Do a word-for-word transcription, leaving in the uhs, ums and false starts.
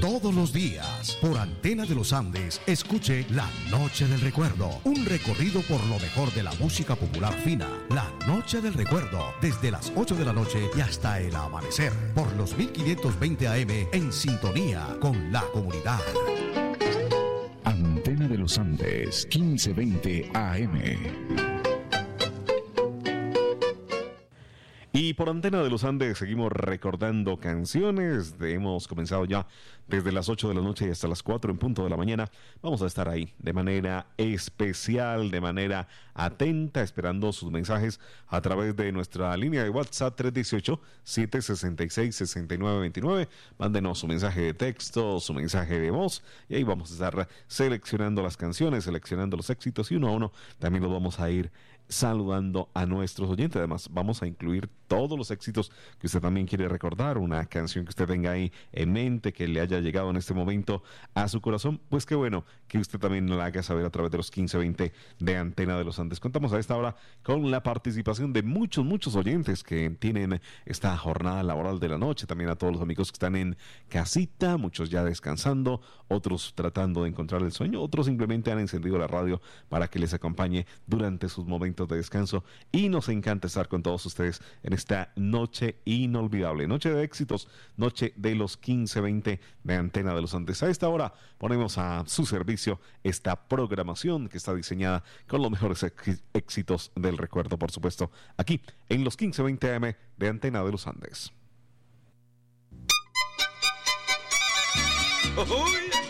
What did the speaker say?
Todos los días, por Antena de los Andes, escuche La Noche del Recuerdo, un recorrido por lo mejor de la música popular fina. La Noche del Recuerdo, desde las ocho de la noche y hasta el amanecer, por los mil quinientos veinte A M, en sintonía con la comunidad. Antena de los Andes, quince veinte A M. Y por Antena de los Andes seguimos recordando canciones. Hemos comenzado ya desde las ocho de la noche y hasta las cuatro en punto de la mañana. Vamos a estar ahí de manera especial, de manera atenta, esperando sus mensajes a través de nuestra línea de WhatsApp tres uno ocho, siete seis seis, seis nueve dos nueve. Mándenos su mensaje de texto, su mensaje de voz, y ahí vamos a estar seleccionando las canciones, seleccionando los éxitos, y uno a uno también los vamos a ir saludando a nuestros oyentes. Además, vamos a incluir todos los éxitos que usted también quiere recordar, una canción que usted tenga ahí en mente, que le haya llegado en este momento a su corazón. Pues qué bueno que usted también la haga saber a través de los quince veinte de Antena de los Andes. Contamos a esta hora con la participación de muchos, muchos oyentes que tienen esta jornada laboral de la noche. También a todos los amigos que están en casita, muchos ya descansando, otros tratando de encontrar el sueño, otros simplemente han encendido la radio para que les acompañe durante sus momentos de descanso, y nos encanta estar con todos ustedes en esta noche inolvidable, noche de éxitos, noche de los quince veinte de Antena de los Andes. A esta hora ponemos a su servicio esta programación que está diseñada con los mejores ex- éxitos del recuerdo, por supuesto, aquí en los quince veinte A M de Antena de los Andes. ¡Uy!